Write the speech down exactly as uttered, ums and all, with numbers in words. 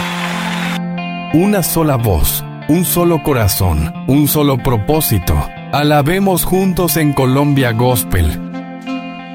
Una sola voz, un solo corazón, un solo propósito. Alabemos juntos en Colombia Gospel.